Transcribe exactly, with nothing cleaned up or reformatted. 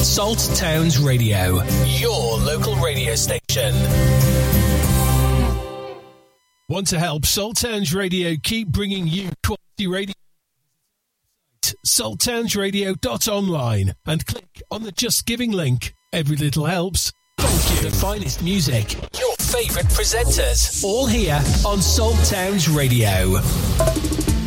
Salt Towns Radio, your local radio station. Want to help Salt Towns Radio keep bringing you quality radio? salt towns radio dot online and click on the Just Giving link. Every little helps. Thank you. The finest music, your favourite presenters, all here on Salt Towns Radio.